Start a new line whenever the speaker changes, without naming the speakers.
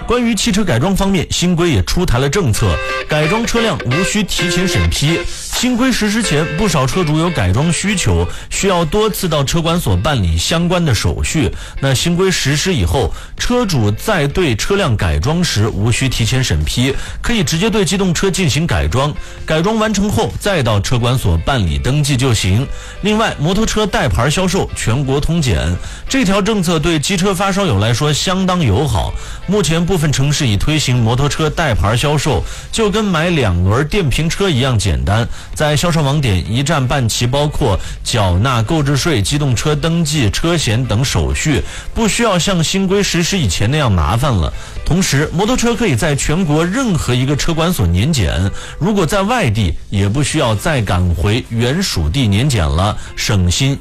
关于汽车改装方面，新规也出台了政策，改装车辆无需提前审批。新规实施前，不少车主有改装需求，需要多次到车管所办理相关的手续。那新规实施以后，车主在对车辆改装时无需提前审批，可以直接对机动车进行改装，改装完成后再到车管所办理登记就行。另外，摩托车带牌销售全国通检，这条政策对机车发烧友来说相当友好。目前部分城市已推行摩托车带牌销售，就跟买2轮电瓶车一样简单。在销售网点一站办齐，包括缴纳购置税、机动车登记、车险等手续，不需要像新规实施以前那样麻烦了。同时，摩托车可以在全国任何一个车管所年检，如果在外地，也不需要再赶回原属地年检了，省心